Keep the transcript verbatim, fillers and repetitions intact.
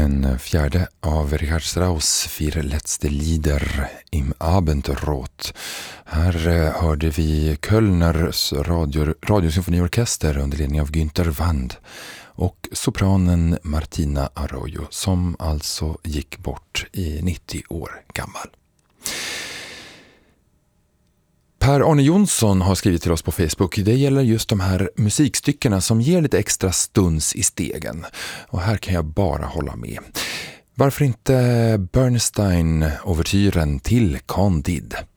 Den fjärde av Richard Strauss Vier letzte Lieder im Abendrot. Här hörde vi Kölners radio, radiosymfoniorkester under ledning av Günther Wand och sopranen Martina Arroyo som alltså gick bort i nittio år gammal. Per-Arne Jonsson har skrivit till oss på Facebook. Det gäller just de här musikstyckena som ger lite extra stuns i stegen. Och här kan jag bara hålla med. Varför inte Bernstein-overtyren till Candide?